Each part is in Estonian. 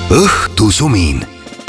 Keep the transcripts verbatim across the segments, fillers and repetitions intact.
õhtusumin.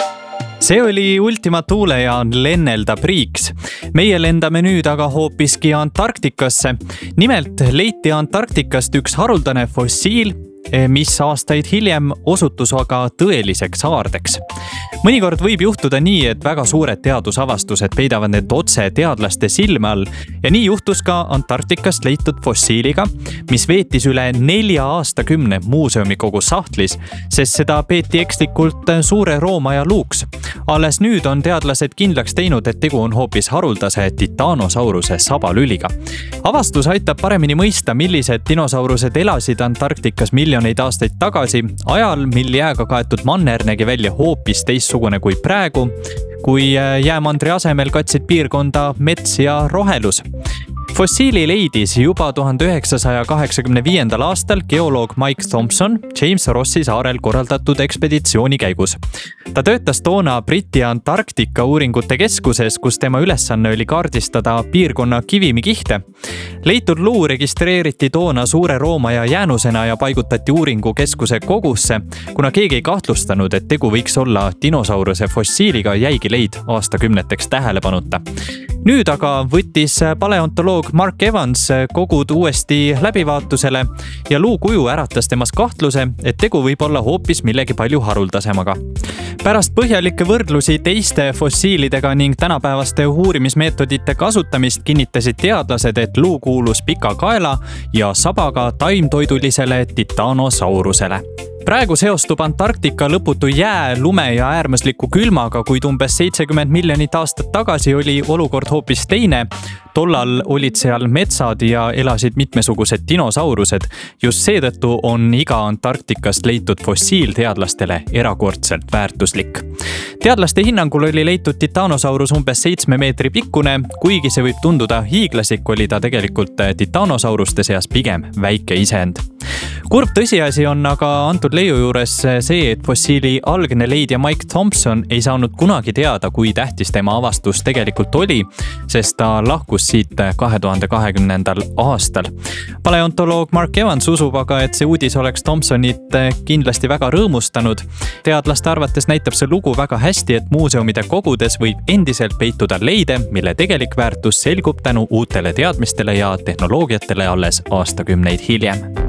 See oli Ultima Thule ja Lennelda Priiks. Meie lendame nüüd aga hoopiski Antarktikasse. Nimelt leiti Antarktikast üks haruldane fossiil, mis aastaid hiljem osutus aga tõeliseks aardeks. Mõnikord võib juhtuda nii, et väga suured teadusavastused peidavad need otse teadlaste silme all ja nii juhtus ka Antarktikast leitud fossiiliga, mis veetis üle nelja aastakümne muuseumikogu sahtlis, sest seda peeti ekslikult suure roomaja luuks. Alles nüüd on teadlased kindlaks teinud, et tegu on hoopis haruldase Titanosauruse sabalüliga. Avastus aitab paremini mõista, millised dinosaurused elasid Antarktikas miljoneid aastaid tagasi, ajal, mil jääga kaetud manner nägi välja hoopis teistsugune kui praegu, kui jäämandri asemel katsid piirkonda mets ja rohelus. Fossiili leidis juba tuhande üheksasaja kaheksakümne viiendal aastal geoloog Mike Thompson James Rossi saarel korraldatud ekspeditsiooni käigus. Ta töötas toona Briti Antarktika uuringute keskuses, kus tema ülesanne oli kaardistada piirkonna kivimikihte. Leitud luu registreeriti toona suure roomaja jäänusena ja paigutati uuringu keskuse kogusse, kuna keegi ei kahtlustanud, et tegu võiks olla dinosauruse fossiiliga, jäigi leid aastakümneteks tähelepanuta. Nüüd aga võttis paleontoloog Mark Evans kogud uuesti läbivaatusele ja luu kuju äratas temas kahtluse, et tegu võib olla hoopis millegi palju haruldasemaga. Pärast põhjalikke võrdlusi teiste fossiilidega ning tänapäevaste uurimismeetodite kasutamist kinnitasid teadlased, et luu kuulus pika kaela ja sabaga taimtoidulisele Titanosaurusele. Praegu seostub Antarktika lõputu jää, lume ja äärmusliku külmaga, kuid umbes seitsekümmend miljonit aastat tagasi oli olukord hoopis teine. Tollal olid seal metsad ja elasid mitmesugused dinosaurused. Just seetõttu on iga Antarktikast leitud fossiil teadlastele erakordselt väärtuslik. Teadlaste hinnangul oli leitud Titanosaurus umbes seitsme meetri pikkune, kuigi see võib tunduda hiiglaslik, oli ta tegelikult titanosauruste seas pigem väike isend. Kurb tõsiasi on aga antud leiu juures see, et fossiili algne leidja Mike Thompson ei saanud kunagi teada, kui tähtis tema avastus tegelikult oli, sest ta lahkus siit kahe tuhande kahekümnendal aastal. Paleontoloog Mark Evans usub aga, et see uudis oleks Thompsonit kindlasti väga rõõmustanud. Teadlaste arvates näitab see lugu väga hästi, et muuseumide kogudes võib endiselt peituda leide, mille tegelik väärtus selgub tänu uutele teadmistele ja tehnoloogiatele alles aastakümneid hiljem.